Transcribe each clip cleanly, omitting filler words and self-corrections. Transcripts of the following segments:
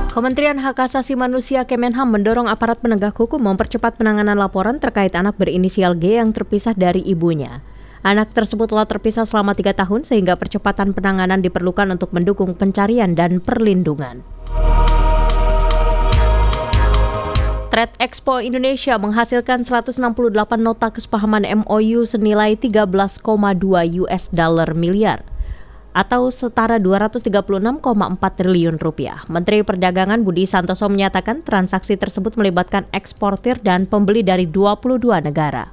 Kementerian Hak Asasi Manusia Kemenham mendorong aparat penegak hukum mempercepat penanganan laporan terkait anak berinisial G yang terpisah dari ibunya. Anak tersebut telah terpisah selama 3 tahun sehingga percepatan penanganan diperlukan untuk mendukung pencarian dan perlindungan. Trade Expo Indonesia menghasilkan 168 nota kesepahaman MOU senilai 13,2 US dollar miliar atau setara 236,4 triliun rupiah. Menteri Perdagangan Budi Santoso menyatakan transaksi tersebut melibatkan eksportir dan pembeli dari 22 negara.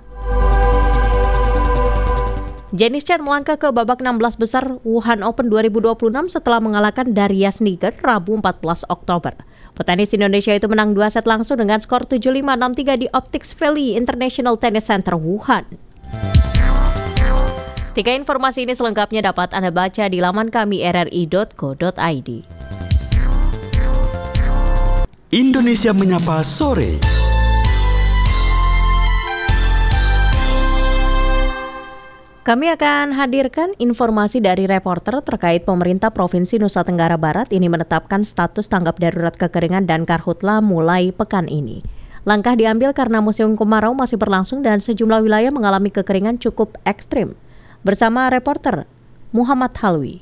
Janice Chen melangkah ke babak 16 besar Wuhan Open 2026 setelah mengalahkan Daria Sneaker Rabu 14 Oktober. Petenis Indonesia itu menang 2 set langsung dengan skor 7-5, 6-3 di Optics Valley International Tennis Center Wuhan. 3 informasi ini selengkapnya dapat Anda baca di laman kami rri.co.id. Indonesia Menyapa Sore. Kami akan hadirkan informasi dari reporter terkait pemerintah Provinsi Nusa Tenggara Barat ini menetapkan status tanggap darurat kekeringan dan karhutla mulai pekan ini. Langkah diambil karena musim kemarau masih berlangsung dan sejumlah wilayah mengalami kekeringan cukup ekstrim. Bersama reporter Muhammad Halwi.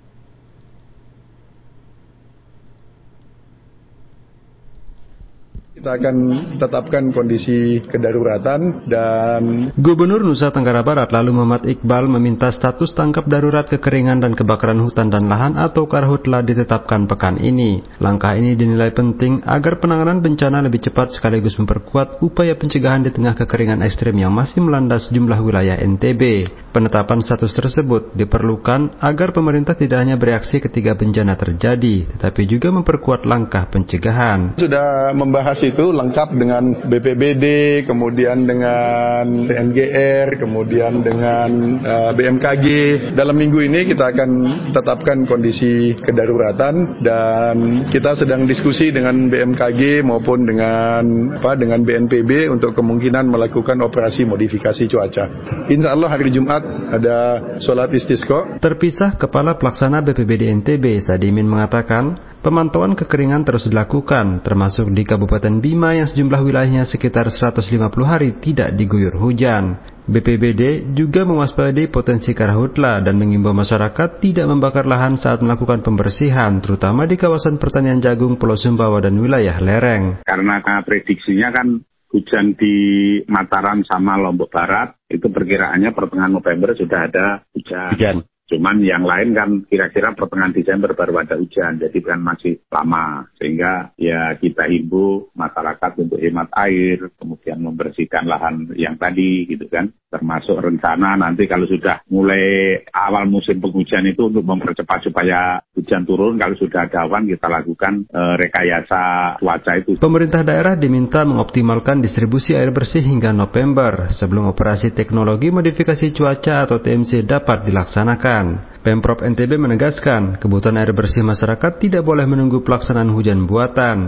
Kita akan tetapkan kondisi kedaruratan dan Gubernur Nusa Tenggara Barat lalu Muhammad Iqbal meminta status tanggap darurat kekeringan dan kebakaran hutan dan lahan atau karhutla ditetapkan pekan ini. Langkah ini dinilai penting agar penanganan bencana lebih cepat sekaligus memperkuat upaya pencegahan di tengah kekeringan ekstrem yang masih melanda sejumlah wilayah NTB. Penetapan status tersebut diperlukan agar pemerintah tidak hanya bereaksi ketika bencana terjadi, tetapi juga memperkuat langkah pencegahan. Sudah membahas itu lengkap dengan BPBD, kemudian dengan TNGR, kemudian dengan BMKG. Dalam minggu ini kita akan tetapkan kondisi kedaruratan dan kita sedang diskusi dengan BMKG maupun dengan BNPB untuk kemungkinan melakukan operasi modifikasi cuaca. Insya Allah hari Jumat ada sholat istisqa. Terpisah Kepala Pelaksana BPBD NTB, Sadimin mengatakan, pemantauan kekeringan terus dilakukan, termasuk di Kabupaten Bima yang sejumlah wilayahnya sekitar 150 hari tidak diguyur hujan. BPBD juga mewaspadai potensi karhutla dan mengimbau masyarakat tidak membakar lahan saat melakukan pembersihan, terutama di kawasan pertanian jagung Pulau Sumbawa dan wilayah lereng. Karena prediksinya kan hujan di Mataram sama Lombok Barat, itu perkiraannya pertengahan November sudah ada hujan. Cuman yang lain kan kira-kira pertengahan Desember baru ada hujan, jadi kan masih lama. Sehingga ya kita himbau masyarakat untuk hemat air, kemudian membersihkan lahan yang tadi gitu kan. Termasuk rencana nanti kalau sudah mulai awal musim penghujan itu untuk mempercepat supaya hujan turun, kalau sudah ada awan kita lakukan rekayasa cuaca itu. Pemerintah daerah diminta mengoptimalkan distribusi air bersih hingga November sebelum operasi teknologi modifikasi cuaca atau TMC dapat dilaksanakan. Pemprov NTB menegaskan kebutuhan air bersih masyarakat tidak boleh menunggu pelaksanaan hujan buatan.